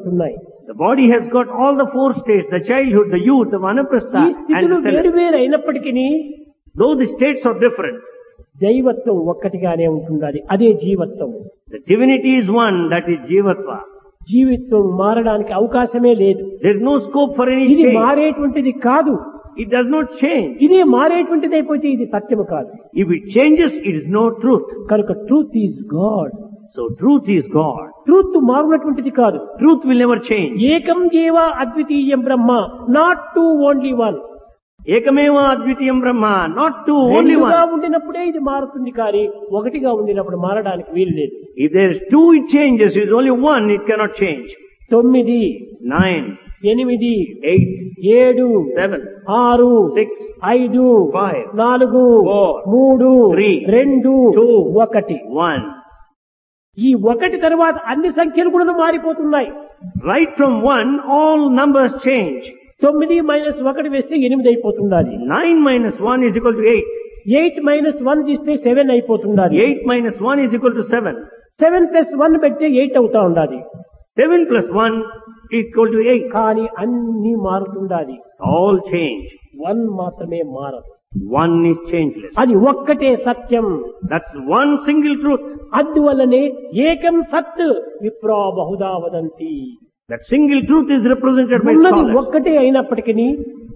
ఏర్పడుతున్నాయి. The body has got all the four states, the childhood, the youth, the ఈ vanaprastha and స్థితులు the వేరు self. వేరు అయినప్పటికీ Though the states are different, దైవత్వం ఒక్కటిగానే ఉంటుంది. అదే జీవత్వం. the divinity is one, that is Jivatva. జీవిత్వం మారడానికి అవకాశమే లేదు. There is no scope for any ఇది change. మారేటువంటిది కాదు. It does not change. ఇదే మారేటువంటిది అయిపోతే ఇది సత్యము కాదు. If it changes, it is no truth. కనుక truth is God. So truth is God. Truth మారునటువంటిది కాదు. Truth will never change. ఏకం ఏవ అద్వితీయం బ్రహ్మ, not two only one. Ekameva Advitiyam Brahma, not two, only రెండుగా one. ఉండినప్పుడే ఇది మారుతుంది, కానీ ఒకటిగా ఉండినప్పుడు మారడానికి వీలు లేదు. If there is two, it changes. If there is only one, it cannot change. 9, 9, 8, 8, 7, 7, 6, 6, 5, 5, 4, 4, 3, 3, 2, 2, 1. 1. ఈ ఒకటి తర్వాత అన్ని సంఖ్యలు కూడా మారిపోతున్నాయి. Right from 1, all numbers change. 9 minus 1 వేస్తే 8 అయిపోతున్నది. 9 minus 1 is equal to 8. 8 minus 1 తీస్తే 7 అయిపోతున్నది. 8 minus 1 is equal to 7. 7 plus 1 పెడితే 8 అవుతా ఉండాలి. 7 plus 1 is equal to 8. కానీ అన్ని మారుతుండాలి. All change. 1 మాత్రమే మారదు. 1 is changeless. అది ఒక్కటే సత్యం. That's one single truth. అందువల్లనే ఏకం సత్ విప్రా Bahuda వదంతి. That single truth is represented by ఉన్నది scholars. ఒక్కటే అయినప్పటికీ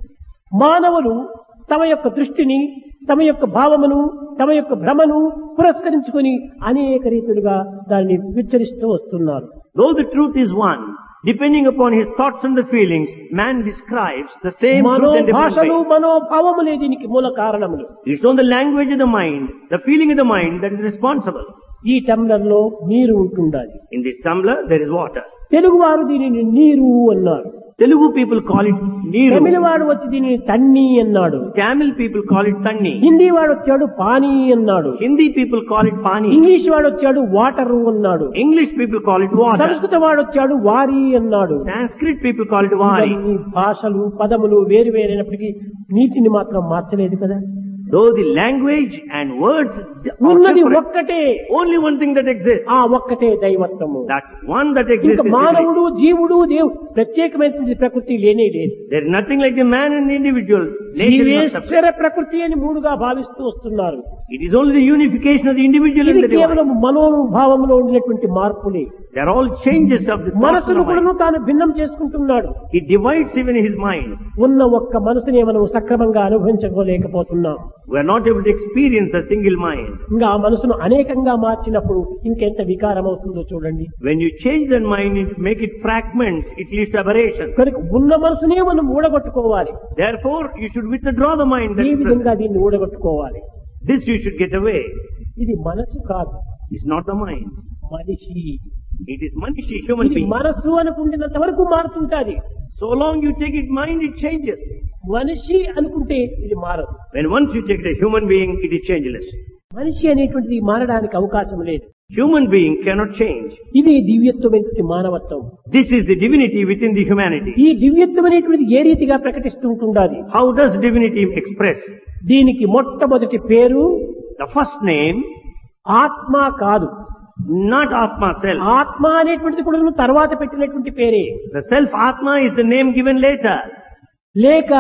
మానవులు తమ యొక్క దృష్టిని, తమ యొక్క భావమును, తమ యొక్క భ్రమను పురస్కరించుకొని అనేక రీతులుగా దాన్ని విచ్చరిస్తూ వస్తున్నారు. Though the truth is one, depending upon his thoughts and the feelings, man describes the same truth in different మనోభాషలు ways. మనోభావములే దీనికి మూల కారణములు. It's on the language of the mind, the feeling of the mind that is responsible. ఈ tumbler లో నీరు ఉంటుండాలి. In this tumbler, there is water. తెలుగువారు దీనిని నీరు అన్నారు. Telugu people call it Tamil Neeru. వాడు వచ్చి దీనిని తన్ని అన్నాడు. Tamil people call it Tanni. Hindi వాడు వచ్చాడు పానీ అన్నాడు. Hindi people call it Pani. English వాడు వచ్చాడు వాటరు అన్నాడు. English people call it water. సంస్కృత వాడు వచ్చాడు వారి అన్నాడు. Sanskrit people call it Vari. ఇవన్నీ భాషలు పదములు వేరు వేరైనప్పటికీ నీటిని మాత్రం మార్చలేదు కదా. Though the language and words are ఉన్నది different, ఒక్కటే. only one thing that exists. ఆ ఒక్కటే దైవత్వము. That one that exists ఇంకా is divinity. మానవుడు జీవుడు ప్రత్యేకమైనటువంటి ప్రకృతి లేనే లేదు. There is nothing like the man and the individuals. Nature is not separate. జీవేశ్వర ప్రకృతి అని మూడుగా భావిస్తూ వస్తున్నారు. It is only the unification of the individual ఇది and the divine. కేవలం మనోభావంలో ఉండినటువంటి మార్పులే. They are all changes of the thoughts మనసును of the కూడా mind. తాను భిన్నం చేసుకుంటున్నాడు. He divides even his mind. ఉన్న ఒక్క మనసునే మనం సక్రమంగా అనుభవించుకోలేకపోతున్నాం. We are not able to experience a single mind. ఇంకా ఆ మనసును అనేకంగా మార్చినప్పుడు ఇంకెంత వికారం అవుతుందో చూడండి. When you change that mind, make it fragments, it leads to aberration. కనుక ఉన్న మనసునే మనం ఊడగొట్టుకోవాలి. Therefore, you should withdraw the mind that ఈ is విధంగా present. దీన్ని ఊడగొట్టుకోవాలి. This you should get away. ఇది మనసు కాదు, It's not the mind. మనిషి. It is Manishi, human ఇది being. మనసు అనుకుంటున్నంత వరకు మారుతుంటాది. So long you take it mind, it changes. మనిషి అనుకుంటే ఇది మారదు. When once you take it a human being, it is changeless. మనిషి అనేటువంటిది మారడానికి అవకాశం లేదు. Human being cannot change. ఇది దివ్యత్వమైనటువంటి మానవత్వం. This is the divinity within the humanity. ఈ దివ్యత్వం అనేటువంటిది ఏ రీతిగా ప్రకటిస్తుంటుండాలి? How does divinity express? దీనికి మొట్టమొదటి పేరు The first name, ఆత్మ కాదు. not Atma self. ఆత్మ అనేటువంటిది కూడా తర్వాత పెట్టినటువంటి పేరే. The self Atma is the name given later. లేక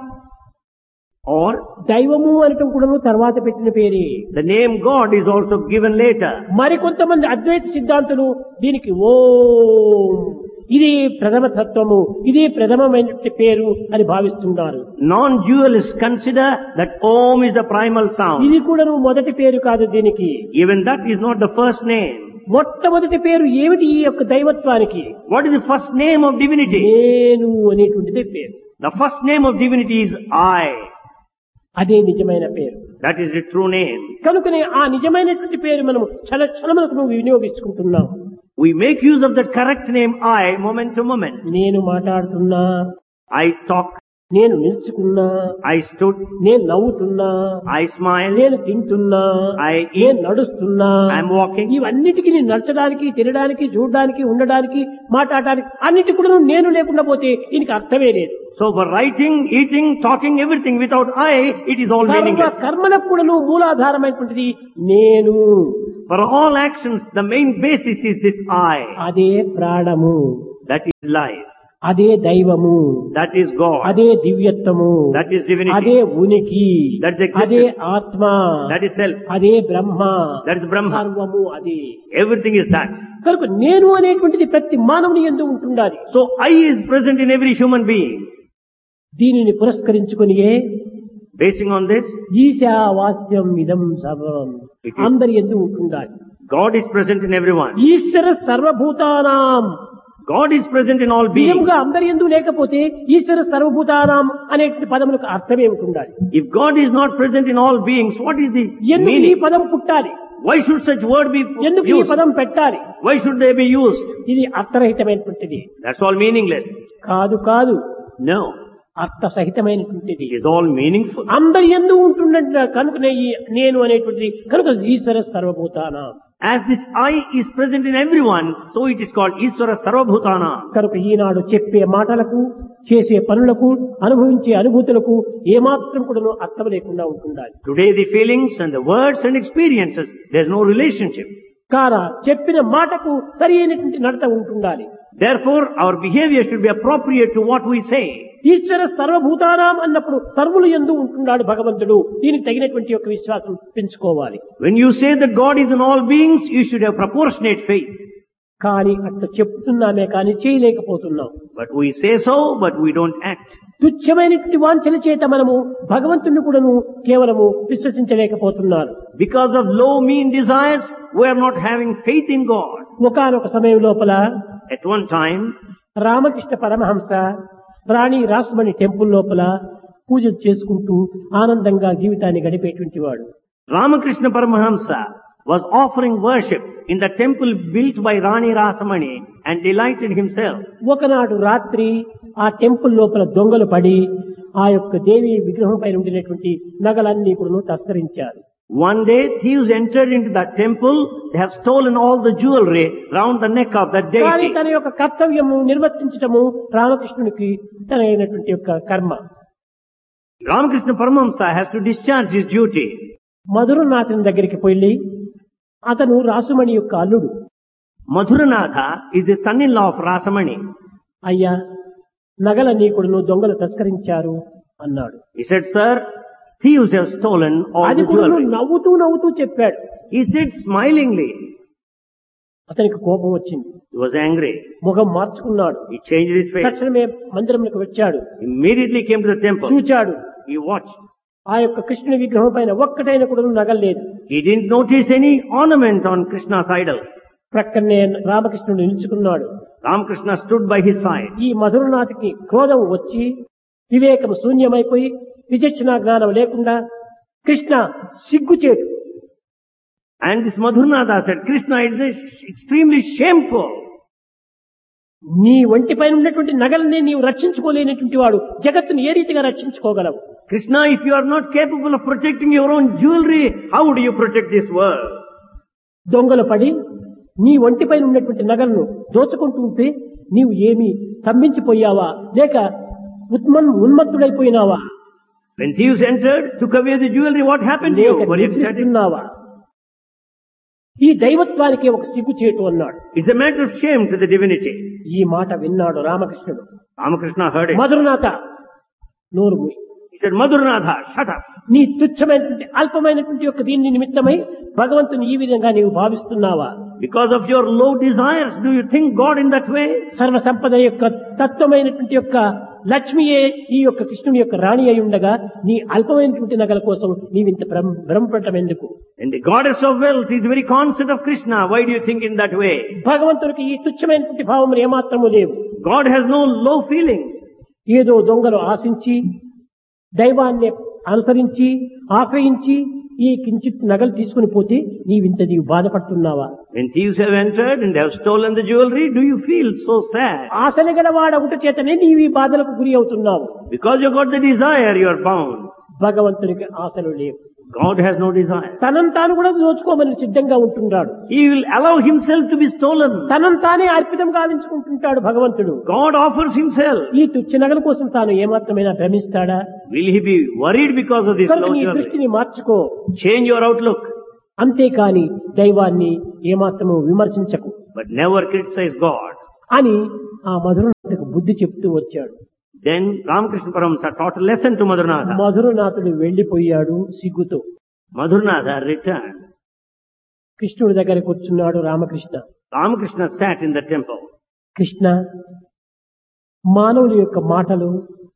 Or దైవము అనటం కూడా తర్వాత పెట్టిన పేరే. the name God is also given later. మరికొంతమంది అద్వైత సిద్ధాంతులు దీనికి ఓం, ఇది ప్రథమ తత్వము, ఇది ప్రథమమైన పేరు అని భావిస్తున్నారు. Non-dualists consider that Om is the primal sound. ఇది కూడా మొదటి పేరు కాదు దీనికి. Even that is not the first name. మొట్టమొదటి పేరు ఏమిటి ఈ యొక్క దైవత్వానికి? What is the first name of divinity? నేను అనేటువంటిదే పేరు. The first name of divinity is I. అదే నిజమైన పేరు. That is the true name. కనుకనే ఆ నిజమైనటువంటి పేరు మనము క్షణములకు వినియోగించుకుంటున్నాం. We make use of that correct name I moment to moment. నేను మాట్లాడుతున్నా, I talk, నేను నిల్చుకున్నా, I stood, నేను నవ్వుతున్నా, I smile, నేను తింటున్నా, I నేను eat, నడుస్తున్నా, I am walking. ఇవన్నిటికీ నేను నడచడానికి, తినడానికి, చూడడానికి, ఉండడానికి, మాట్లాడడానికి అన్నిటి కూడా నేను లేకుండా పోతే దీనికి అర్థమే లేదు. So for writing, eating, talking, everything without I, it is all సర్వ meaningless. కర్మలకు కూడా మూలాధారమైనటువంటిది నేను. For all actions, the main basis is this I. అదే ప్రాణము. That is life. అదే దైవము, That is God. అదే దివ్యత్వము, That is divinity. అదే ఉనికి, That is existence. అదే ఆత్మ, That is self. అదే బ్రహ్మ, That is Brahma. సర్వము అదే. Everything is that. కనుక నేను అనేటువంటిది ప్రతి మానవుని యందు ఉంటుండాలి. So I is present in every human being. దీనిని పురస్కరించుకునియే Basing on this, ఈశావాస్యం ఇదం సర్వం It is- అందరి యందు ఉంటుండాలి. God is present in everyone. ఈశ్వర సర్వభూతానాం, God is present in all beings. నిజంగా అందరి యందు లేకపోతే ఈశ్వర సర్వభూతానాం అనే పదములకు అర్థమే ఉంటుండాలి. If God is not present in all beings, what is the ఎందుకు ఈ meaning? పదం పుట్టాలి, Why should such word be ఎందుకు ఈ used? పదం పెట్టాలి? Why should they be used? ఇది అర్థరహితమైనటువంటిది That's all meaningless. కాదు. కాదు, No, అర్థసహితమైనటువంటిది. it is all meaningful. అందరి యందు ఉంటుండ కనుకనే ఈ నేను అనేటువంటిది కనుక ఈశ్వర సర్వభూతానాం. As this I is present in everyone, so it is called Iswara Sarvabhutana. కనుక ఈనాడు చెప్పే మాటలకు, చేసే పనులకు, అనుభవించే అనుభూతులకు ఏమాత్రం కూడా అర్థం లేకుండా ఉంటుండాలి. Today the feelings and the words and experiences, there is no relationship. కాన చెప్పిన మాటకు సరి అయినటువంటి నడత ఉంటుండాలి. Therefore, our behavior should be appropriate to what we say. ఈశ్వర సర్వభూతానాం అన్నప్పుడు సర్వులు యందు ఉంటున్నాడు భగవంతుడు. దీనికి తగినటువంటి యొక్క విశ్వాసం పెంచుకోవాలి. When you say that God is in all beings, you should have proportionate faith. కానీ అట్లా చెప్తున్నామే కానీ చేయలేకపోతున్నాం. But we say so, but we don't act. తుచ్చమైనటువంటి వాంఛల చేత మనము భగవంతుని కూడాను కేవలము విశ్వసించలేకపోతున్నారు. Because of low, mean desires, we are not having faith in God. ఒకానొక సమయం లోపల At one time, Ramakrishna Paramahamsa Rani రాసుమణి temple లోపల పూజలు చేసుకుంటూ ఆనందంగా జీవితాన్ని గడిపేటువంటి వాడు. Ramakrishna Paramahamsa was offering worship in the temple built by Rani Rasamani and delighted himself. ఒకనాడు రాత్రి ఆ టెంపుల్ లోపల దొంగలు పడి ఆ యొక్క దేవి విగ్రహం పైన ఉండినటువంటి నగలన్నీ కూడా తస్కరించారు. One day, thieves entered into that temple. They have stolen all the jewelry round the neck of that కానీ deity. తన యొక్క కర్తవ్యము నిర్వర్తించటము రామకృష్ణునికి తన అయినటువంటి యొక్క కర్మ. Ramakrishna Paramahamsa has to discharge his duty. మధురనాథుని దగ్గరికి పోయి అతను రాసుమణి యొక్క అల్లుడు. Madhuranatha is the son-in-law of Rasamani. అయ్యా, నగలన్నీ కూడా దొంగలు తస్కరించారు అన్నాడు. He said, "Sir, thieves have stolen all అది the కూడా jewelry." నవ్వుతూ చెప్పాడు. He said smilingly. అతనికి కోపం వచ్చింది. He was angry. ముఖం మార్చుకున్నాడు. He changed his face. తక్షణమే మందిరంలోకి వచ్చాడు. Immediately came to the temple. చూచాడు. He watched. ఆ యొక్క కృష్ణుని విగ్రహం పైన ఒక్కటైన కూడా నగలేదు. He didn't notice any ornament on Krishna's idol. ప్రక్కనే రామకృష్ణుడు నిలుచుకున్నాడు. Ramakrishna stood by his side. ఈ మధురనాథ్కి క్రోధం వచ్చి వివేకం శూన్యమైపోయి విచక్షణ జ్ఞానం లేకుండా కృష్ణ సిగ్గుచేటు, And this Madhuranatha said, "Krishna, it is extremely shameful. నీ ఒంటి పైన ఉన్నటువంటి నగలనే నీవు రక్షించుకోలేనటువంటి వాడు జగత్తుని ఏ రీతిగా రక్షించుకోగలవు? Krishna, if you are not capable of protecting your own jewelry, how would you protect this world?" దొంగలు పడి నీ ఒంటి పైన ఉన్నటువంటి నగలను దోచుకుంటూ ఉంటే నీవు ఏమి స్తంభించిపోయావా లేక ఉన్మత్తుడైపోయినావా When thieves entered, took away the jewelry, what happened to you? లేక Were you ecstatic? నిద్రిస్తున్నావా? ఈ దైవత్వానికి ఒక సిగ్గుచేటు అన్నాడు. It's a matter of shame to the divinity. ఈ మాట విన్నాడు రామకృష్ణుడు. Ramakrishna heard it. మధురనాథ, నోరు మూయి. He said, "Madhuranatha, shut up. నీ తుచ్చమైనటువంటి అల్పమైనటువంటి యొక్క దీన్ని నిమిత్తమై భగవంతుని ఈ విధంగా నీవు భావిస్తున్నావా? Because of your low desires, do you think God in that way?" సర్వ సంపద యొక్క తత్వమైనటువంటి యొక్క లక్ష్మియే ఈ యొక్క కృష్ణుని యొక్క రాణి అయి ఉండగా నీ అల్పమైనటువంటి నగల కోసం నీవింత భ్రమపడటం ఎందుకు? And the goddess of wealth is very conscious of Krishna. Why do you think in that way? భగవంతుడికి ఈ తుచ్చమైనటువంటి భావములు ఏమాత్రము లేవు. God has no low feelings. ఏదో దొంగలు ఆశించి దైవాన్ని అనుసరించి ఆశ్రయించి ఈ కించిత్ నగలు తీసుకుని పోతే నీవు బాధపడుతున్నావా? When thieves have entered and have stolen the jewelry, do you feel so sad? ఆశలు గలవాడ ఒకటి చేతనే నీవు ఈ బాధలకు గురి అవుతున్నావు. Because you got the desire, you are bound. భగవంతునికి ఆశలు లేవు. God has no desire. తనను తాను కూడా దోచుకోమని సిద్ధంగా ఉంటున్నాడు. He will allow himself to be stolen. తనను తానే అర్పితం గావించుకుంటుంటాడు భగవంతుడు. God offers himself. ఈ తుచ్చ నగల కోసం తాను ఏమాత్రమైనా భ్రమిస్తాడా? Will he be worried because of this కనుక low నీ jewelry? దృష్టిని మార్చుకో. Change your outlook, అంతేకాని దైవాన్ని ఏమాత్రము విమర్శించకు. but never criticize God. అని ఆ మధురనాథుడికి బుద్ధి చెప్తూ వచ్చాడు. Then Ramakrishna Paramahamsa taught a lesson to Madhurnatha. మధురనాథుడు వెళ్లిపోయాడు సిగ్గుతో. Madhurnatha returned. కృష్ణుడి దగ్గర కూర్చున్నాడు Ramakrishna. Ramakrishna sat in the temple. Krishna, మానవుల యొక్క మాటలు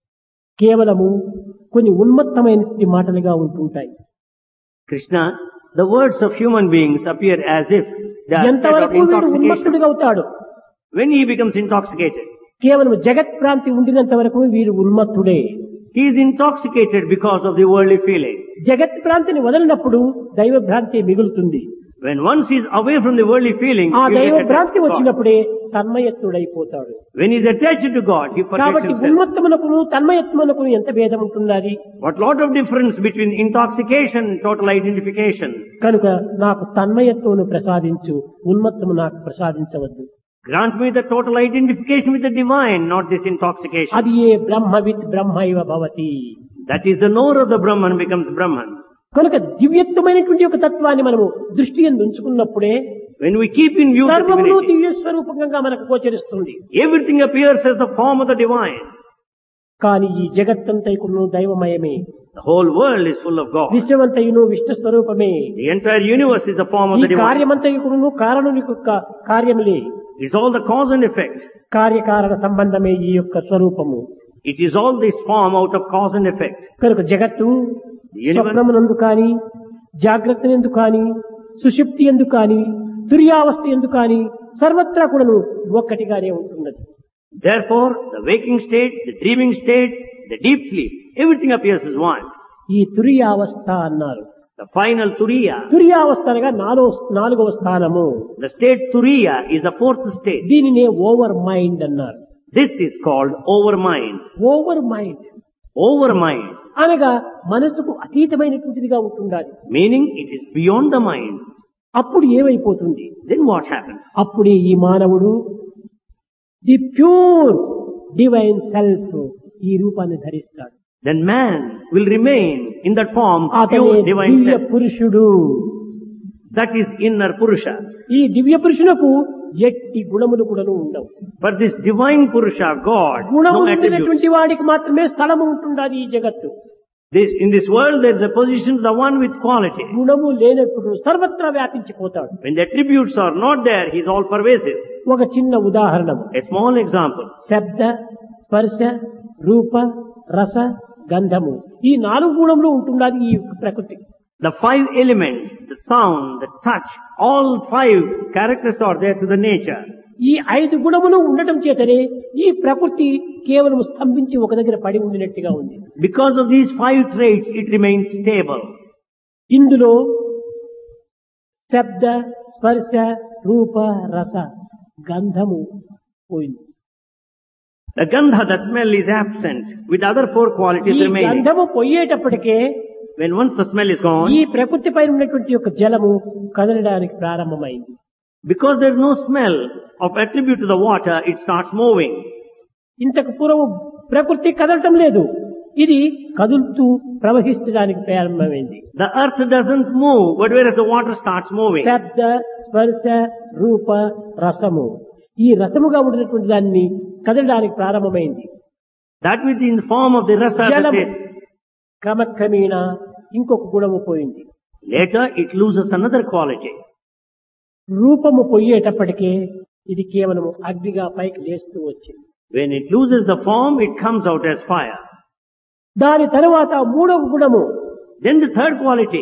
కేవలము కొన్ని ఉన్మత్తమైన మాటలుగా ఉంటుంటాయి. Krishna, the words of human beings appear as if they are said of ఎంతవరకు వీడు intoxication. ఉన్మత్తుడిగా అవుతాడు? When he becomes intoxicated, కేవలం జగత్ భ్రాంతి ఉండినంత వరకు వీరు ఉన్మత్తుడే. he is intoxicated because of the worldly feeling. జగత్ భ్రాంతిని వదిలినప్పుడు దైవ భ్రాంతి మిగులుతుంది. When once he is away from the worldly feeling, ఆ he will దైవ get attached భ్రాంతి to God. వచ్చినప్పుడే తన్మయత్తుడైపోతాడు. When he is attached to God, he forgets కాబట్టి himself. ఉన్మత్తమునకును తన్మయత్వమునకును ఎంత భేదం ఉంటున్నది? What lot of difference between intoxication and total identification. కనుక నాకు తన్మయత్వమును ప్రసాదించు, ఉన్మత్తము నాకు ప్రసాదించవద్దు. Grant me the total identification with the divine, not this intoxication. అది ఏ బ్రహ్మవిత్ బ్రహ్మైవ భవతి. That is the knower of the Brahman becomes Brahman. కనుక దివ్యత్వమైనటువంటి ఒక తత్వాన్ని మనము దృష్టి యందు ఉంచుకున్నప్పుడే When we keep in view the సర్వమును divinity, దివ్య స్వరూపంగా మనకు గోచరిస్తుంది. everything appears as the form of the divine. కానీ ఈ జగత్తంతైకును దైవమయమే, The whole world is full of God. విశ్వమంతయును Vishnu స్వరూపమే. The entire universe is the form of ఈ the divine. కార్యమంతయుకును కారణుని యొక్క కార్యములే. It's all the cause and effect. కార్యకారణ సంబంధమే ఈ యొక్క స్వరూపము. It is all this form out of cause and effect. కనుక జగత్తు స్వప్నమునందు కాని, జాగ్రత్త ఎందు కాని, సుషుప్తి ఎందు కాని, తుర్యావస్థ ఎందు కాని సర్వత్రా కూడాను ఒక్కటిగానే ఉంటున్నది. Therefore, the waking state, the dreaming state, the deep sleep, everything appears as one. ఈ తుర్యావస్థ అన్నారు. The final Turiya, తుర్యావస్థ అనగా నాలుగవ స్థానము. the state Turiya is the fourth state. దీనినే ఓవర్ మైండ్ అన్నారు. This is called overmind. Over mind Overmind, అనగా మనసుకు అతీతమైనటువంటిదిగా ఉంటుండాలి. meaning it is beyond the mind. అప్పుడు ఏమైపోతుంది? Then what happens? అప్పుడే ఈ మానవుడు ది ప్యూర్ డివైన్ సెల్ఫ్ ఈ రూపాన్ని ధరిస్తాడు. Then man will remain in that form, అతనే pure divine దివ్య self. పురుషుడు. That is inner Purusha. ఈ దివ్య పురుషునకు ఎట్టి గుణములు కూడాను ఉండవు. For this divine Purusha, God, గుణము no attributes. ఉండినటువంటి వాడికి మాత్రమే స్థలము ఉంటుండాలి ఈ జగత్తు. In this world there is a position, the one with quality. గుణము లేనప్పుడు సర్వత్రా వ్యాపించిపోతాడు. When the attributes are not there, he is all pervasive. ఒక చిన్న ఉదాహరణ, A small example. శబ్ద, స్పర్శ, రూప, రస, గంధము ఈ 4 గుణములు ఉంటుండాలి ఈ ప్రకృతి. The 5 elements, the sound, the touch, all 5 characters are there to the nature. ఈ 5 గుణములు ఉండటం చేతనే ఈ ప్రకృతి కేవలం స్తంభించి ఒక దగ్గర పడి ఉండినట్టుగా ఉంది. Because of these 5 traits, it remains stable. ఇందులో శబ్ద, స్పర్శ, రూప, రస, గంధము పోయింది. The gandha, the smell is absent, with other 4 qualities ఈ remaining. గంధము పోయేటప్పటికే When once the smell is gone, ఈ ప్రకృతి పైన ఉన్నటువంటి యొక్క జలము కదలడానికి ప్రారంభమైంది. because there is no smell of attribute to the water, it starts moving. ఇంతకు పూర్వం ప్రకృతి కదలటం లేదు, ఇది కదులుతూ ప్రవహించడానికి ప్రారంభమైంది. The earth doesn't move, but whereas the water starts moving. శబ్ద, స్పర్శ, రూప, రసము ఈ రసముగా ఉండినటువంటి దాన్ని కదలడానికి ప్రారంభమైంది. That which in the form of the rasa, the జలము taste. క్రమక్రమేణా ఇంకొక గుణము పోయింది. Later it loses another quality. రూపము పోయేటప్పటికే ఇది కేవలము అగ్నిగా పైకి లేస్తూ వచ్చింది. When it loses the form, it comes out as fire. దాని తరువాత 3వ గుణము, Then the third quality,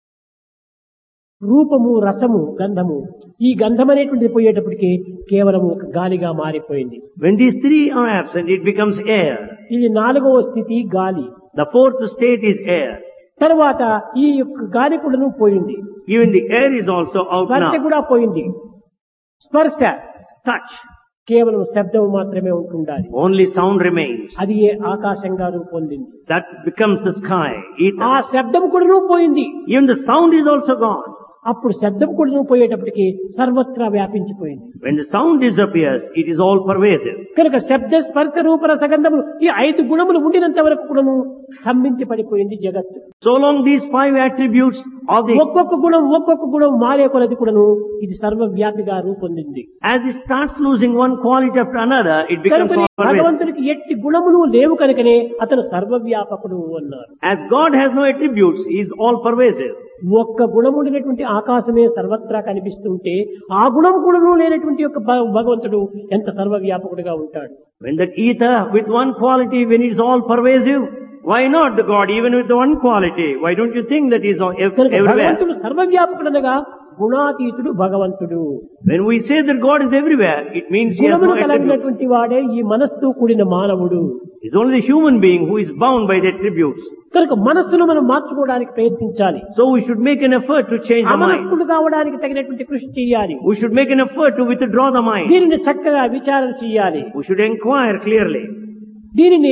రూపము, రసము, గంధము ఈ గంధం అనేటువంటిది పోయేటప్పటికి కేవలం ఒక గాలిగా మారిపోయింది. when these 3 are absent, it becomes air. ఇది 4వ స్థితి గాలి. The 4th state is air. తర్వాత ఈ యొక్క గాలి కూడాను పోయింది. Even the air is also out స్పర్శ now. కూడా పోయింది. స్పర్శ Touch, కేవలం శబ్దం మాత్రమే ఉంటుండాలి. only sound remains. అది ఏ ఆకాశంగా రూపొందింది. That becomes the sky, ఆ ether. శబ్దం కూడా పోయింది. Even the sound is also gone. అప్పుడు శబ్దం కూడా పోయేటప్పటికి సర్వత్రా వ్యాపించిపోయింది. When the sound disappears, it is all pervasive. కనుక శబ్ద స్పర్శ రూప రసగంధములు ఈ 5 గుణములు ఉండినంత వరకు కూడాను స్తంభించి పడిపోయింది జగత్తు. So long these 5 attributes of the... ఒక్కొక్క గుణం మారే కొలది కూడాను ఇది సర్వవ్యాపిగా రూపొందింది. As it starts losing one quality after another, it becomes all pervasive. భగవంతునికి ఎట్టి గుణములు లేవు కనుకనే అతను సర్వవ్యాపకుడు అన్నారు. As God has no attributes, he is all pervasive. ఒక్క గుణముండినటువంటి ఆకాశమే సర్వత్రా కనిపిస్తుంటే ఆ గుణం కూడా లేనటువంటి యొక్క భగవంతుడు ఎంత సర్వవ్యాపకుడిగా ఉంటాడు. When that ether with one quality, when it is all pervasive, why not the God even with the one quality? Why don't you think that he is everywhere? భగవంతుడు సర్వవ్యాపకుడనగా గుణాతీతుడు భగవంతుడు. When we say that God is everywhere, it means he has no attributes. కలిగినటువంటి వాడే ఈ మనస్సు కూడిన మానవుడు. He is only the human being who is bound by the attributes. కనుక మనస్సును మనం మార్చుకోవడానికి ప్రయత్నించాలి. So we should make an effort to change the mind. మనస్సును కావడానికి తగినటువంటి కృషి చేయాలి. We should make an effort to withdraw the mind. దీనిని చక్కగా విచారణ చేయాలి. We should inquire clearly. దీనిని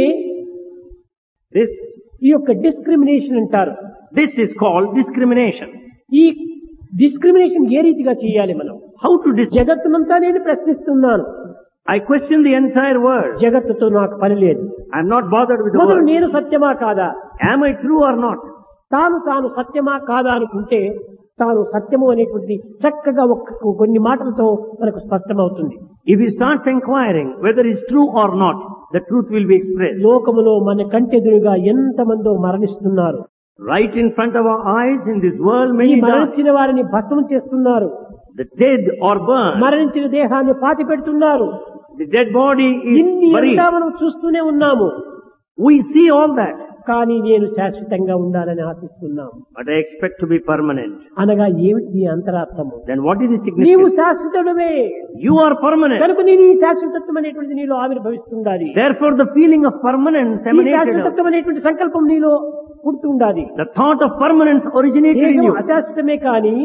ఈ యొక్క డిస్క్రిమినేషన్ అంటారు. This is called discrimination. ఈ డిస్క్రిమినేషన్ ఏ రీతిగా చేయాలి మనం? How to జగత్తునంతా నేను ప్రశ్నిస్తున్నాను. I question the entire world. జగత్తుతో నాకు పని లేదు. I am not bothered with the మొదలు world. నేను సత్యమా కాదా? Am I true or not? తాను సత్యమా కాదా అనుకుంటే తాను సత్యము అనేటువంటిది చక్కగా కొన్ని మాటలతో మనకు స్పష్టమవుతుంది. If he starts inquiring whether it is true or not, the truth will be expressed. లోకములో మన కంటెదురుగా ఎంతమందో మరణిస్తున్నారు. Right in front of our eyes in this world, many die. మరణించిన వారిని భస్మం చేస్తున్నారు. The dead are burned. మరణించిన దేహాన్ని పాతి పెడుతున్నారు. The dead body is ఇన్ని buried. మనం చూస్తూనే ఉన్నాము. We see all that. కానీ నేను శాశ్వతంగా ఉండాలని ఆశిస్తున్నాను. But I expect to be permanent. అనగా ఏమిటి అంతరార్థము? Then what is the నీవు significance? శాశ్వతుడవే. You are permanent. కనుక నేను ఈ శాశ్వతత్వం అనేటువంటిది నీలో ఆవిర్భవిస్తుండాలి. Therefore the feeling of permanence ఈ emanated. శాశ్వతత్వం అనేటువంటి సంకల్పం నీలో పుడుతుండాలి. The thought of permanence originated in you. అశాశ్వతమే కానీ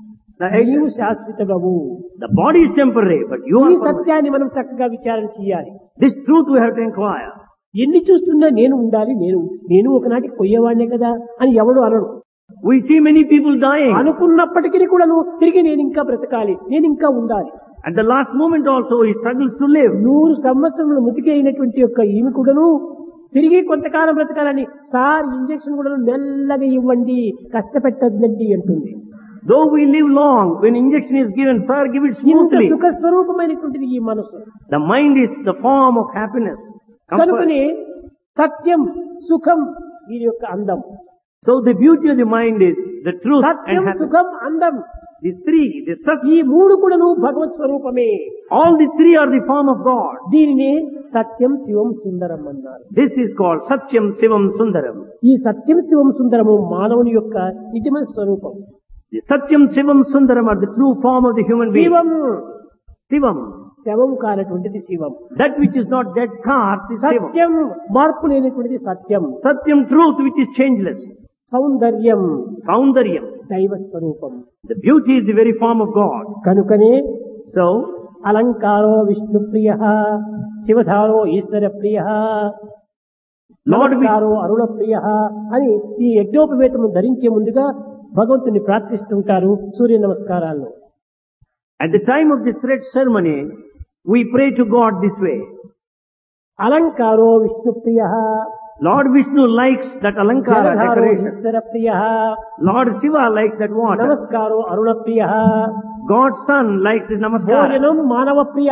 నీవు శాశ్వతము. The body is temporary, but you are ఈ permanent. సత్యాన్ని మనం చక్కగా విచారణ చేయాలి. This truth we have to inquire. ఎన్ని చూస్తున్నా నేను ఉండాలి, నేను ఒకనాటికి పోయేవాడినే కదా అని ఎవడు అనడు. We see many people dying. అనుకున్నప్పటికీ కూడా తిరిగి నేను ఇంకా బ్రతకాలి, నేను ఇంకా ఉండాలి. At the last moment also he struggles to live. 100 సంవత్సరములు ముతికి అయినటువంటి యొక్క ఈమె కూడాను తిరిగి కొంతకాలం బ్రతకాలని సార్ ఇంజెక్షన్ కూడా మెల్లగా ఇవ్వండి, కష్టపెట్టద్దండి అంటుంది. Though we live long, when injection is given, sir, give it ఇంత smoothly. సుఖ స్వరూపమైనటువంటిది ఈ మనసు. The mind is the form of happiness. Comfort. కనుకనే సత్యం సుఖం దీని యొక్క అందం. So the beauty of the mind is the truth and Satyam happiness. సుఖం అందం. These three, the sat, ఈ మూడు కూడాను భగవత్ స్వరూపమే. all the three are the form of God. దీనిని సత్యం శివం సుందరం అన్నారు. This is called Satyam Sivam Sundaram. ఈ సత్యం శివం సుందరము మానవుని యొక్క నిజమైన స్వరూపం. The Satyam Sivam Sundaram are the true form of the human being. Shivam Sivam. శవం కానటువంటిది శివం. That which is not dead cards is Sivam. సత్యం మార్పు లేనటువంటిది సత్యం. Satyam truth which is changeless. సౌందర్యం Soundaryam. దైవ స్వరూపం. The beauty is the very form of God. కనుకనే So, అలంకారో Vishnu ప్రియ, శివధారో ఈశ్వర ప్రియ, నమస్కారో అరుణ ప్రియ అని ఈ యజ్ఞోపవేతము ధరించే ముందుగా భగవంతుని ప్రార్థిస్తుంటారు సూర్య నమస్కారాల్లో. at the time of the thread ceremony, we pray to God this way. అలంకారో Vishnu Priya, Lord Vishnu likes that alankara జలధారో decoration. Eshwara Priya, Lord Shiva likes that water. నమస్కారో Aruna Priya, God's son likes this namaskara. భోజనం మానవ ప్రియ.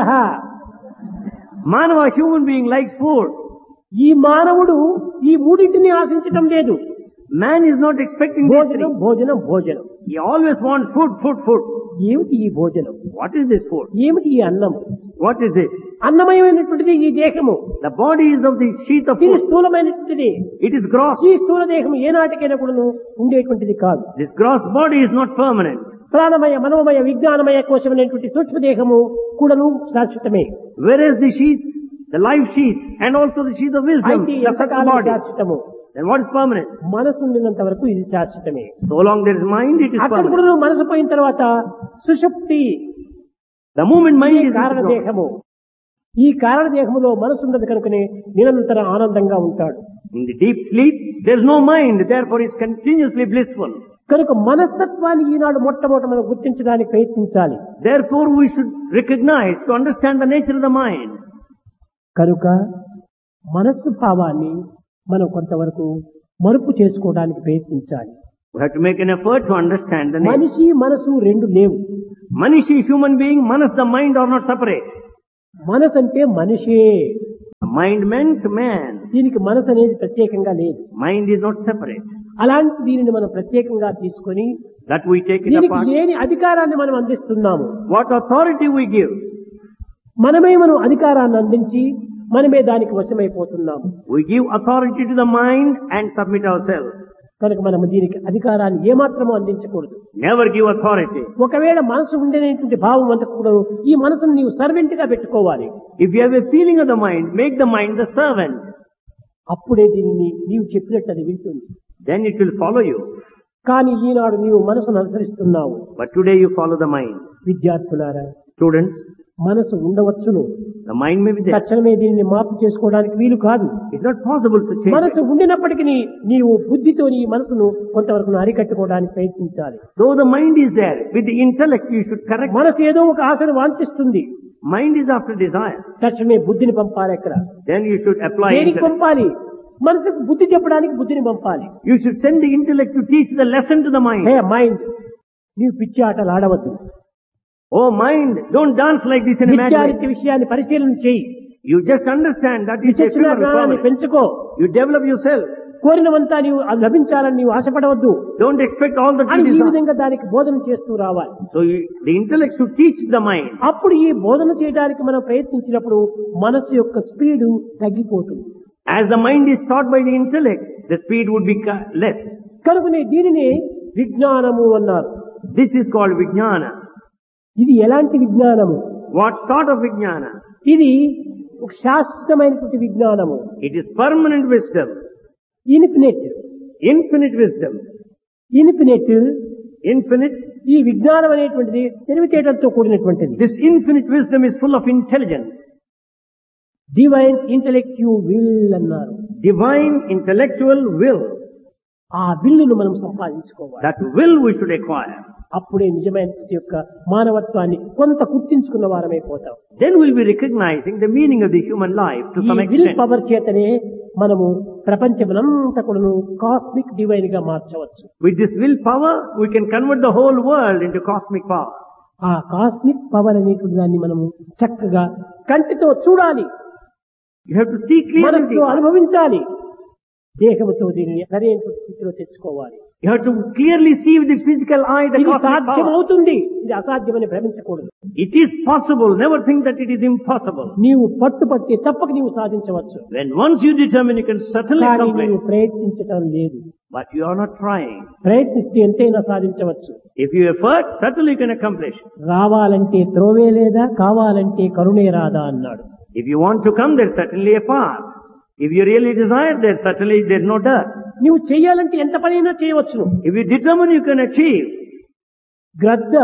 Manava, human being, likes food. ఈ మానవుడు ఈ మూడింటిని ఆశించటం లేదు. Man is not expecting these భోజనం three. భోజనం భోజనం. He always wants food, food, food. ఏమిటి ఈ భోజనం? What is this food? ఏమిటి ఈ అన్నం? What is this? అన్నమయమైనటువంటిది ఈ దేహము. The body is of the sheath of ఇది food. స్థూలమైనటువంటిది. It is gross. ఈ స్థూల దేహం ఏనాటికైనా కూడా ఉండేటువంటిది కాదు. This gross body is not permanent. ప్రాణమయ మనోమయ విజ్ఞానమయ కోశమైనటువంటి సూక్ష్మ దేహము కూడాను శాశ్వతమే. Whereas the sheath, the life sheath, and also the sheath of wisdom, అయితే the subtle ఎంతకాలం body. శాశ్వతము? Then what is permanent? మనసు ఉండినంత వరకు ఇది శాశ్వతమే. So long there is mind, it is అక్కడ permanent. కూడా మనసు పోయిన తర్వాత సుషుప్తి The moment mind is కారణ gone, దేహము. ఈ కారణ దేహములో మనసు ఉన్నది కనుకనే నిరంతర ఆనందంగా ఉంటాడు. in the deep sleep, there is no mind, therefore he is continuously blissful. కనుక మనస్తత్వాన్ని ఈనాడు మొట్టమొదట మనం గుర్తించడానికి ప్రయత్నించాలి. Therefore, we should recognize to understand the nature of the mind. కనుక మనస్సు భావాన్ని మనం కొంతవరకు మరుపు చేసుకోవడానికి ప్రయత్నించాలి. We have to make an effort to understand the nature. మనిషి మనసు రెండు లేవు. Manishi, human being, manas, the mind are not separate. మనసు అంటే మనిషే. Mind meant man. దీనికి మనసు అనేది ప్రత్యేకంగా లేదు. Mind is not separate. అలాంటి దీనిని మనం ప్రత్యేకంగా తీసుకొని That we take it దీనికి apart. లేని అధికారాన్ని మనం అందిస్తున్నాము. What authority we give? మనమే మనం అధికారాన్ని అందించి మనమే దానికి వశమైపోతున్నాము. We give authority to the mind and submit ourselves. కనుక మనం దీనికి అధికారాన్ని ఏమాత్రమూ అందించకూడదు. Never give authority. ఒకవేళ మనసు ఉండేటువంటి భావం అంతా కూడా ఈ మనసును నీవు సర్వెంట్ గా పెట్టుకోవాలి. If you have a feeling of the mind, make the mind the servant. అప్పుడే దీనిని నీవు చెప్పినట్టు అది వింటుంది. Then it will follow you. కానీ ఈనాడు నీవు మనసును అనుసరిస్తున్నావు. But today you follow the mind. విద్యార్థులారా, Students, మనసు ఉండవచ్చును, the mind may be there. తక్షణమే దీనిని మార్పు చేసుకోవడానికి వీలు కాదు. It's not possible to change మనసు it. ఉండినప్పటికీ నీవు బుద్ధితో నీ మనసును కొంతవరకు అరికట్టుకోవడానికి ప్రయత్నించాలి. Though the mind is there, with the intellect you should correct. మనసు ఏదో ఒక ఆశను వాంఛిస్తుంది. Mind is after desire. తక్షణమే బుద్ధిని పంపాలి. ఎక్కడ Then you should apply దేనికి intellect. పంపాలి? మనసుకు బుద్ధి చెప్పడానికి బుద్ధిని పంపాలి. You should send the intellect to teach the lesson to the mind. Hey mind, నీవు పిచ్చి ఆటలు ఆడవద్దు. Oh mind, don't dance like this in విచారించే imagination. విషయాన్ని పరిశీలన చేయి. You just understand that it's a విచక్షణ pure జ్ఞానాన్ని power. పెంచుకో. You develop yourself. కోరినవంతా నీవు అది లభించాలని నీవు ఆశపడవద్దు Don't expect all that అని you ఈ desire. విధంగా దానికి బోధన చేస్తూ రావాలి. So the intellect should teach the mind. అప్పుడు ఈ బోధన చేయడానికి మనం ప్రయత్నించినప్పుడు మనసు యొక్క స్పీడ్ తగ్గిపోతుంది. As the mind is taught by the intellect, the speed would be less. కనుకనే దీనిని విజ్ఞానము అన్నారు. This is called Vijnana. ఇది ఎలాంటి విజ్ఞానము? What sort of Vijnana? ఇది ఒక శాశ్వతమైనటువంటి విజ్ఞానము. It is permanent wisdom, infinite. infinite wisdom. Infinite Infinite. ఈ విజ్ఞానం అనేటువంటిది తెలివితేటలతో కూడినటువంటిది. This infinite wisdom is full of intelligence. Divine ఇంటెలెక్టివ్ will అన్నారు. Divine intellectual will. ఆ విల్లును మనం సంపాదించుకోవాలి. That will we should acquire. అప్పుడే నిజమైన యొక్క మానవత్వాన్ని కొంత గుర్తించుకున్న వారమైపోతాం. Then we'll be recognizing the meaning of the human life to ఈ some విల్ extent. పవర్ చేతనే మనము ప్రపంచమునంతా కూడాను కాస్మిక్ డివైన్ గా మార్చవచ్చు. With this will power, we can convert the whole world into cosmic power. ఆ కాస్మిక్ పవర్ అనేటువంటి దాన్ని మనము చక్కగా కంటితో చూడాలి, You have to see clearly. మనసుతో అనుభవించాలి, దేహముతో దీనిని సరైన స్థితిలో తెచ్చుకోవాలి. You have to clearly see with the physical eye the ఇది cosmic సాధ్యం power. అవుతుంది, ఇది అసాధ్యమని భ్రమించకూడదు. It is possible. Never think that it is impossible. నీవు పట్టుపట్టి తప్పక నీవు సాధించవచ్చు. When once you determine, you can certainly కానీ accomplish. నీవు ప్రయత్నించటం లేదు. But you are not trying. ప్రయత్నిస్తే ఎంతైనా సాధించవచ్చు. If you effort, certainly you can accomplish. రావాలంటే త్రోవే లేదా, కావాలంటే కరుణే రాదా అన్నాడు. If you want to come, there's certainly a path. If you really desire, there's no dirt. నీవు చెయ్యాలంటే ఎంత పనైనా చేయవచ్చును. If you determine, you can achieve. గ్రద్ద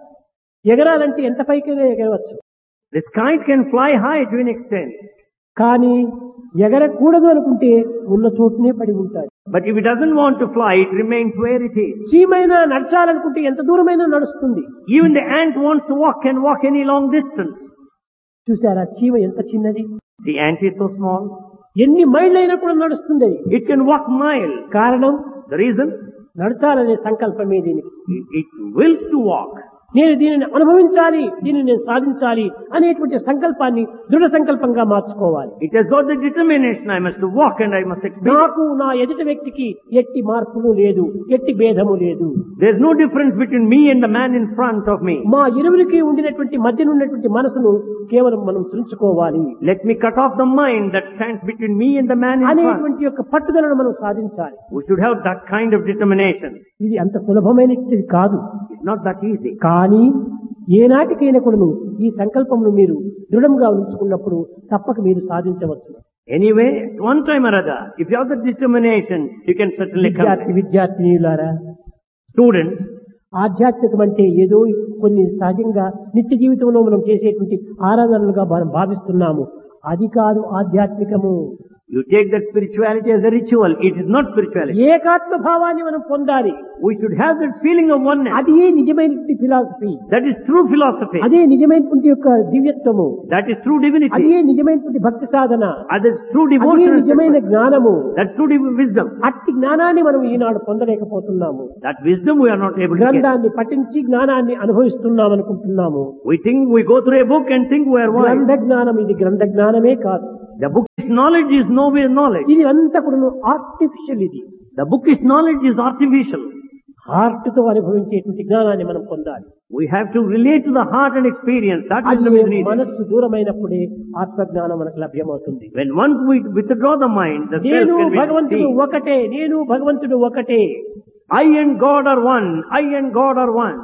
ఎగరాలంటే ఎంత పైకి ఎగరవచ్చు. This kite can fly high to an extent. కానీ ఎగరకూడదు అనుకుంటే ఉన్న చోటునే పడి ఉంటాడు. But if it doesn't want to fly, it remains where it is. చీమైనా నడచాలనుకుంటే ఎంత దూరమైనా నడుస్తుంది. Even the ant wants to walk, can walk any long distance. చూసారా చీమ ఎంత చిన్నది, The ant is so small. ఎన్ని మైళ్ళైనా కూడా నడుస్తుంది అది. It can walk miles. కారణం The reason? నడచాలనే సంకల్పమే దీనికి. It wills to walk. నేను దీనిని అనుభవించాలి, దీనిని నేను సాధించాలి అనేటువంటి సంకల్పాన్ని దృఢ సంకల్పంగా మార్చుకోవాలి. It has got the determination, I must walk and I must experience. నాకు నా ఎదుటి వ్యక్తికి ఎట్టి మార్పులు లేదు, ఎట్టి భేదము లేదు. There's no difference between me and the man in front of me. మా ఇరువురికి ఉండినటువంటి మధ్యన ఉన్నటువంటి మనసును కేవలం మనం తుంచుకోవాలి. Let me cut off the mind that stands between me and the man in front. అనేటువంటి యొక్క పట్టుదలను మనం సాధించాలి. We should have that kind of determination. ఇది అంత సులభమైనది కాదు. It's not that easy. కానీ ఏనాటికైనా కూడా ఈ సంకల్పమును మీరు దృఢంగా ఉంచుకున్నప్పుడు తప్పక మీరు సాధించవచ్చు. Anyway, one time or other, if you have the determination, you can certainly come. విద్యార్థినిలారా, Students, ఆధ్యాత్మికం అంటే ఏదో కొన్ని సహజంగా నిత్య జీవితంలో మనం చేసేటువంటి ఆరాధనలుగా మనం భావిస్తున్నాము. అది కాదు ఆధ్యాత్మికము. You take that spirituality as a ritual. It is not spirituality. ఏకాత్మ భావాన్ని మనం పొందాలి. We should have that feeling of oneness. అది నిజమైనటువంటి philosophy. That is true philosophy. అదే నిజమైనటువంటి యొక్క దివ్యత్వము. That is true divinity. అదే నిజమైనటువంటి భక్తి సాధన. That is true అదే devotion. నిజమైన జ్ఞానము. That's true wisdom. అట్టి జ్ఞానాన్ని మనం ఈనాడు పొందలేకపోతున్నాము. That wisdom we are not able to get. గ్రంథాన్ని పఠించి జ్ఞానాన్ని అనుభవిస్తున్నాం అనుకుంటున్నాము. We think we go through a book and think we are wise. గ్రంథ జ్ఞానం ఇది గ్రంథ జ్ఞానమే కాదు. The book is knowledge is nowhere knowledge. ఇది అంతా కూడా ఆర్టిఫిషియల్. ఇది The book is knowledge is artificial. Heart తో అనుభవించేటువంటి జ్ఞానాన్ని మనం పొందాలి. We have to relate to the heart and experience. That wisdom is needed. మనస్సు దూరమైనప్పుడే ఆత్మజ్ఞానం మనకు లభ్యమవుతుంది. When once we withdraw the mind, the self నేను can be భగవంతుడు seen. ఒకటే, నేను భగవంతుడు ఒకటే. I and God are one. I and God are one.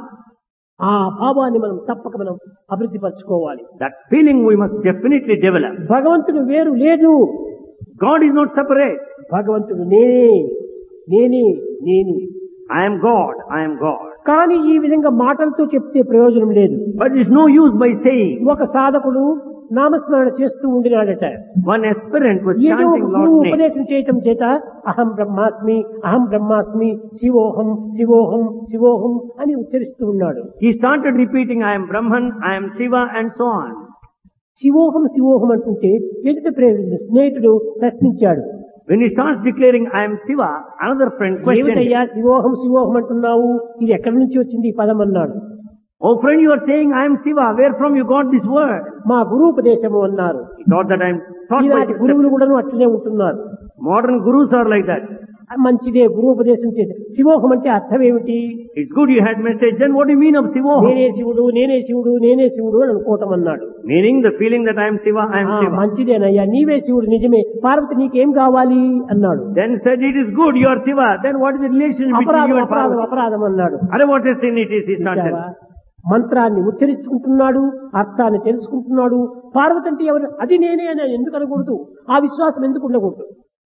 ఆ భావాన్ని మనం తప్పక మనం అభివృద్ధి పరచుకోవాలి. That feeling we must definitely develop. భగవంతుడు వేరు లేదు. God is not separate. భగవంతుడు నేనే, నేనే, నేనే. I am God. I am God. కానీ ఈ విధంగా మాటలతో చెప్తే ప్రయోజనం లేదు. But it's no use by saying. ఒక సాధకుడు నామస్మరణ చేస్తూ ఉండినాడట. One aspirant was ఏదో chanting గురువు Lord's name. ఉపదేశం చేయటం చేత అహం బ్రహ్మాస్మి, అహం బ్రహ్మాస్మి, శివోహం, శివోహం, శివోహం అని ఉచ్చరిస్తూ ఉన్నాడు. He started repeating, I am Brahman, I am Shiva, and so on. శివోహం శివోహం అంటుంటే ఎదుట స్నేహితుడు ప్రశ్నించాడు. When he starts declaring, I am Shiva, another friend questioned ఏమిటయ్యా him. శివోహం శివోహం అంటున్నావు, ఇది ఎక్కడి నుంచి వచ్చింది ఈ పదం అన్నాడు. Oh friend, you are saying, I am Shiva, where from you got this word? మా గురూపదేశము అన్నారు. He thought that I am taught by ఈనాటి this. గురువులు కూడా అట్లనే ఉంటున్నారు. Modern gurus are like that. మంచిదే గురూపదేశం చేసి. శివోహం అంటే అర్థం ఏమిటి? It's good you had message, then what do you mean of Shiva? నేనే శివుడు, నేనే శివుడు, నేనే శివుడు అని అనుకోవటం అన్నాడు. Meaning the feeling that I am Shiva, I am Shiva. మంచిదేనయ్యా, నీవే శివుడు నిజమే, పార్వతి నీకేం కావాలి అన్నాడు. Then said, it is good, you are Shiva. Then what is the relation between అపరాధం you and అపరాధం Parvati? అపరాధం అన్నాడు. Are what a sin it is, he started. మంత్రాన్ని ఉచ్చరించుకుంటున్నాడు, అర్థాన్ని తెలుసుకుంటున్నాడు. పార్వతి అంటే ఎవరు? అది నేనే అని ఎందుకు అనకూడదు? ఆ విశ్వాసం ఎందుకు ఉండకూడదు?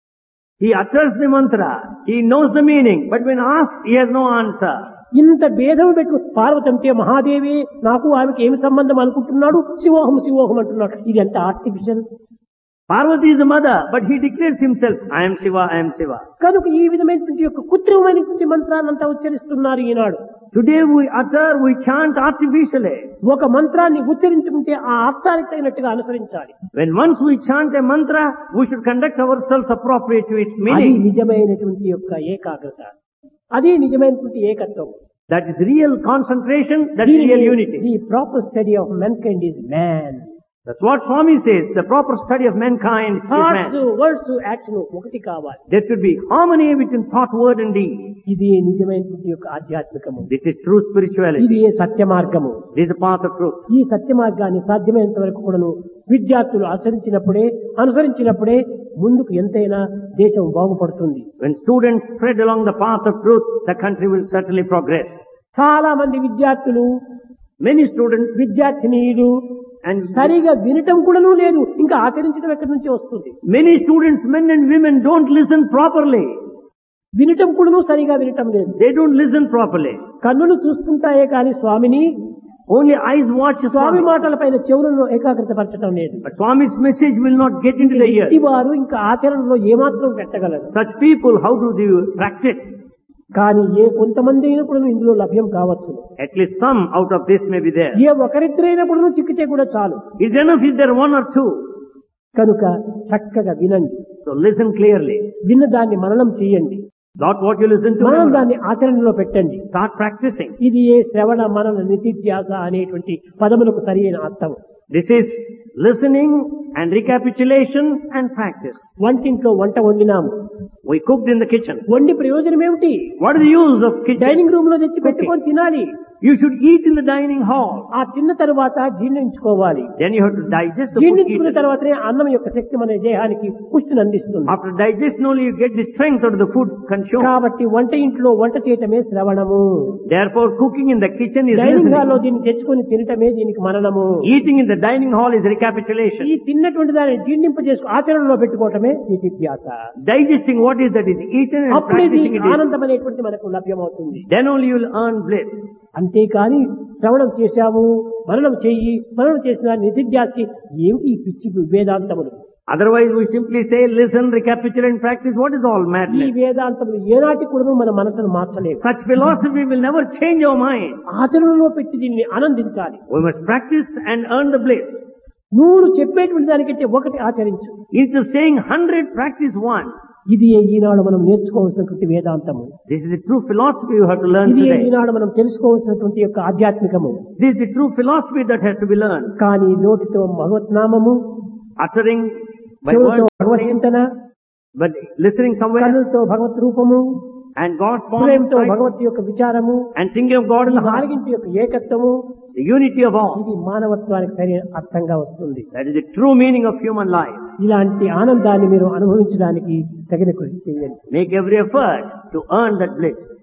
He utters the mantra, he knows the meaning, but when asked, he has no answer. ఇంత భేదం పెట్టు. పార్వతి అంటే మహాదేవి, నాకు ఆమెకి ఏమి సంబంధం అనుకుంటున్నాడు, శివోహం శివోహం అంటున్నాడు. ఇది ఎంత artificial. Parvati is the mother, but he declares himself, I am Shiva, I am Shiva. కనుక ఈ విధమైనటువంటి యొక్క కృత్రిమమైనటువంటి మంత్రాన్నంతా ఉచ్చరిస్తున్నారు ఈనాడు. Today we utter, we chant artificially. ఒక మంత్రాన్ని ఉచ్చరించుకుంటే ఆ అర్థానికి తగినట్టుగా అనుసరించాలి. When once we chant a mantra, we should conduct ourselves appropriate to its అది meaning. నిజమైనటువంటి యొక్క ఏకాగ్రత, అది నిజమైనటువంటి ఏకత్వం. That is real concentration, that is real unity. The proper study of mankind is man. That's what Swami says, the proper study of mankind is thoughts, man. Words, action ఒకటి కావాలి. There should be harmony between thought, word and deed. ఇది నిజమైనటువంటి యొక్క ఆధ్యాత్మికము. This is true ఇది spirituality. సత్య మార్గము. This is the path of truth. ఈ సత్య మార్గాన్ని సాధ్యమైనంత వరకు కూడాను విద్యార్థులు అనుసరించినప్పుడే ముందుకు ఎంతైనా దేశం బాగుపడుతుంది. When students tread along the path of truth, the country will certainly progress. చాలా మంది విద్యార్థులు, Many students విద్యార్థినీయులు and సరిగా వినటం కూడాను లేదు, ఇంకా ఆచరించడం ఎక్కడి నుంచి వస్తుంది? many students, men and women, don't listen properly. వినటం కూడాను సరిగా వినటం లేదు. They don't listen properly. కన్నులు చూస్తుంటాయే కానీ స్వామిని, Only eyes watch స్వామి Swami. మాటల పైన చెవులను ఏకాగ్రత పరచడం లేదు. But Swami's message will not get into the ear. వారు ఇంకా ఆచరణలో ఏమాత్రం పెట్టగలరు. Such people, how do they practice? కానీ కొంతమంది అయినప్పుడు ఇందులో లభ్యం కావచ్చు. At least some out of this may be there. ఒకరిద్దరైనప్పుడు చిక్కితే కూడా చాలు. It's enough if there are one or two. కనుక చక్కగా వినండి. So listen clearly. విన్న దాన్ని మననం చేయండి. Not what you listen to. మనం దాన్ని ఆచరణలో పెట్టండి. Start practicing. ఇది శ్రవణ మనన నిధిధ్యాస అనేటువంటి పదములకు సరైన అర్థం. This is listening and recapitulation and practice. వంటింట్లో వంట వండినాము. We cooked in the kitchen. వండి ప్రయోజనం ఏమిటి? What is the use of kitchen? Dining room లో తెచ్చి పెట్టుకొని తినాలి. You should eat in the dining hall. ఆ తిన్న తర్వాత జీర్ణించుకోవాలి. Then you have to digest the food జీర్ణించుకున్న eaten. తర్వాతనే అన్నం యొక్క శక్తి మన దేహానికి పుష్టిని అందిస్తుంది. After digestion only you get the strength out of the food consumed. కాబట్టి వంట ఇంట్లో వంట చేయటమే శ్రవణము. Therefore cooking in the kitchen is dining హాల్లో listening. దీన్ని తెచ్చుకొని తినటమే దీనికి మననము. Eating in the dining hall is recapitulation. ఈ తిన్నటువంటి దాన్ని జీర్ణింపజేసుకు ఆచరణలో పెట్టుకోవటమే నిధిధ్యాస. Digesting what is that is eaten and అప్పుడే practicing it. ఆనందం అనేటువంటి మనకు లభ్యమవుతుంది. Then only you will earn bliss. అంతేకాని శ్రవణం చేశాము, మననం చేసిన నిధిధ్యాసి ఏమిటి ఈ పిచ్చి వేదాంతములు? Otherwise we simply say, listen, recapitulate and practice. What is all ఈ madness? వేదాంతం ఏనాటి కూడా మన మనసును మార్చలేదు. Such philosophy will never change our mind. ఆచరణలో పెట్టి దీన్ని ఆనందించాలి. We must practice and earn the bliss. నూరు చెప్పేటువంటి దానికంటే ఒకటి ఆచరించు. Instead of saying 100, practice one. ఇది ఈనాడు మనం నేర్చుకోవాల్సినటువంటి వేదాంతము. This is the true philosophy you have to learn ఇది today. ఈనాడు మనం తెలుసుకోవాల్సినటువంటి యొక్క ఆధ్యాత్మికము. This is the true philosophy that has to be learned. కానీ నోటితో భగవత్ నామము, Uttering by చెవులతో words, భగవత్ చింతన, but listening somewhere, కన్నులతో భగవత్ రూపము, and God's form, హృదయంతో భగవత్ యొక్క విచారము, and thinking of God in the heart, నాలుగింటి యొక్క ఏకత్వము, the unity of all. ఇది మానవత్వానికి సరైన అర్థంగా వస్తుంది. That is the true meaning of human life. ఇలాంటి ఆనందాన్ని మీరు అనుభవించడానికి తగిన కృషి చేయండి. Make every effort to earn that bliss.